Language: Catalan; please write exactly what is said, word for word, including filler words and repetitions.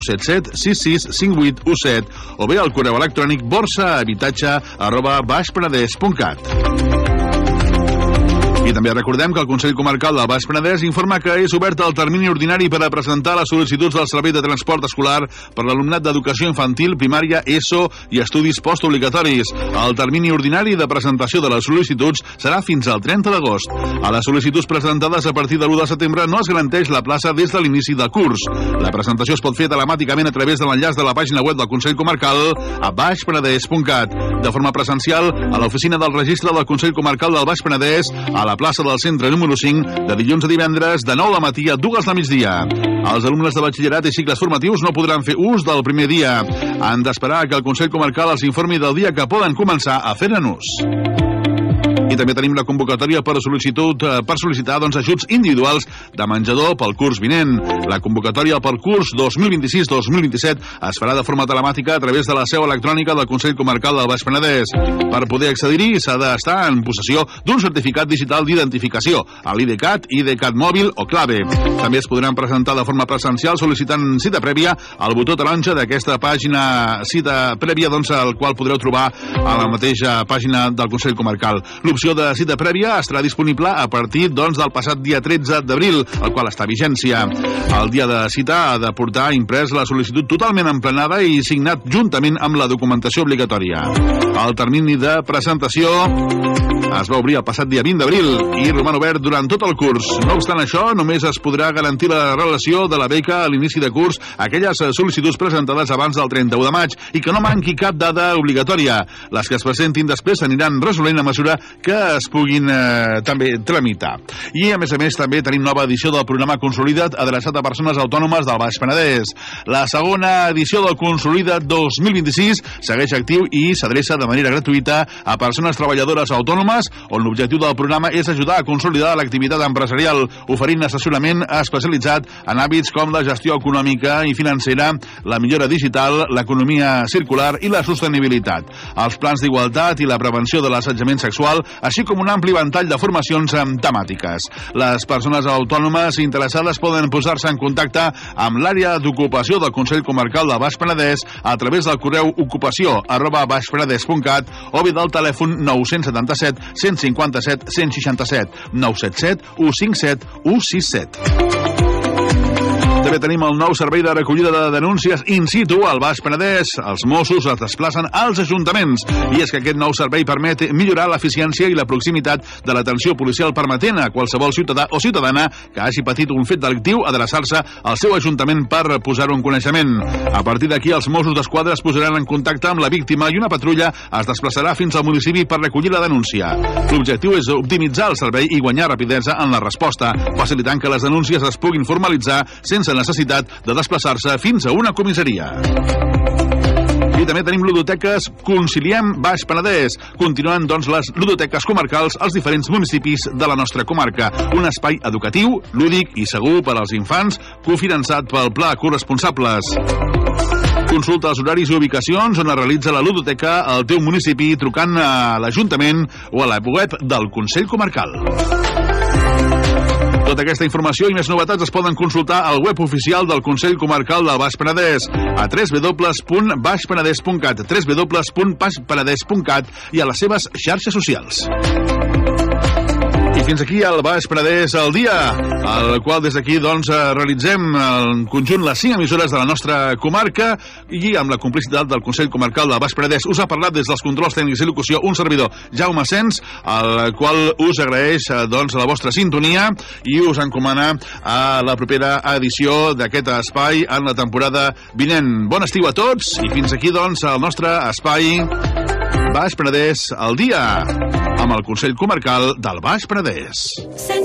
set set sis sis cinc vuit u set o bé al correu electrònic borsahabitatge arroba baixpenedès punt cat. I també recordem que el Consell Comarcal del Baix Penedès informa que és obert el termini ordinari per a presentar les sol·licituds del Servei de Transport Escolar per l'alumnat d'Educació Infantil, Primària, ESO i Estudis Postobligatoris. El termini ordinari de presentació de les sol·licituds serà fins al trenta d'agost. A les sol·licituds presentades a partir de l'u de setembre no es garanteix la plaça des de l'inici del curs. La presentació es pot fer telemàticament a través de l'enllaç de la pàgina web del Consell Comarcal a baixpenedès punt cat. De forma presencial, a l'oficina del registre del Consell Comarcal del Baix Penedès, a la plaça del centre número cinc, de dilluns a divendres, de nou al matí a dues del migdia. Els alumnes de batxillerat i cicles formatius no podran fer ús del primer dia. Han d'esperar que el Consell Comarcal els informi del dia que poden començar a fer-ne ús. I també tenim la convocatòria per sol·licitud per sol·licitar doncs, ajuts individuals de menjador pel curs vinent. La convocatòria pel curs dos mil vint-i-sis dos mil vint-i-set es farà de forma telemàtica a través de la seu electrònica del Consell Comarcal del Baix Penedès. Per poder accedir-hi s'ha d'estar en possessió d'un certificat digital d'identificació, a l'I D CAT, I D CAT mòbil o clave. També es podran presentar de forma presencial sol·licitant cita prèvia al botó taronja d'aquesta pàgina cita prèvia, doncs, el qual podreu trobar a la mateixa pàgina del Consell Comarcal. L'opció de cita prèvia estarà disponible a partir doncs, del passat dia tretze d'abril, el qual està a vigència. El dia de cita ha de portar imprès la sol·licitud totalment emplenada i signat juntament amb la documentació obligatòria. El termini de presentació es va obrir el passat dia vint d'abril i roman obert durant tot el curs. No obstant això, només es podrà garantir la relació de la beca a l'inici de curs a aquelles sol·licituds presentades abans del trenta-u de maig i que no manqui cap dada obligatòria. Les que es presentin després s'aniran resolent a mesura que es puguin eh, també tramitar. I, a més a més, també tenim nova edició del programa Consolida't adreçat a persones autònomes del Baix Penedès. La segona edició del Consolida't dos mil vint-i-sis segueix actiu i s'adreça de manera gratuïta a persones treballadores autònomes, on l'objectiu del programa és ajudar a consolidar l'activitat empresarial, oferint assessorament especialitzat en hàbits com la gestió econòmica i financera, la millora digital, l'economia circular i la sostenibilitat, els plans d'igualtat i la prevenció de l'assetjament sexual, així com un ampli ventall de formacions temàtiques. Les persones autònomes interessades poden posar-se en contacte amb l'àrea d'ocupació del Consell Comarcal del Baix Penedès a través del correu ocupació arroba baixpenedès punt cat o bé del telèfon nou set set cent cinquanta-set cent seixanta-set nou set set u cinc set u sis set. També tenim el nou servei de recollida de denúncies in situ al Baix Penedès. Els Mossos es desplacen als ajuntaments i és que aquest nou servei permet millorar l'eficiència i la proximitat de l'atenció policial, permetent a qualsevol ciutadà o ciutadana que hagi patit un fet delictiu adreçar-se al seu ajuntament per posar-ho en coneixement. A partir d'aquí, els Mossos d'Esquadra es posaran en contacte amb la víctima i una patrulla es desplaçarà fins al municipi per recollir la denúncia. L'objectiu és optimitzar el servei i guanyar rapidesa en la resposta, facilitant que les denúncies es puguin formalitzar sense necessitat de desplaçar-se fins a una comissaria. I també tenim ludoteques Conciliem Baix Penedès. Continuen, doncs, les ludoteques comarcals als diferents municipis de la nostra comarca. Un espai educatiu, lúdic i segur per als infants, cofinançat pel Pla Corresponsables. Consulta els horaris i ubicacions on es realitza la ludoteca al teu municipi trucant a l'Ajuntament o a la web del Consell Comarcal. Tota aquesta informació i més novetats es poden consultar al web oficial del Consell Comarcal del Baix Penedès a w w w punt baixpenedès punt cat, w w w punt baixpenedès punt cat i a les seves xarxes socials. I fins aquí el Baix Penedès al dia, al qual des d'aquí doncs, realitzem en conjunt les cinc emissores de la nostra comarca i amb la complicitat del Consell Comarcal del Baix Penedès. Us ha parlat des dels controls tècnics i locució un servidor, Jaume Sens, al qual us agraeix doncs, la vostra sintonia i us encomana a la propera edició d'aquest espai en la temporada vinent. Bon estiu a tots i fins aquí doncs el nostre espai Baix Penedès al dia amb el Consell Comarcal del Baix Penedès.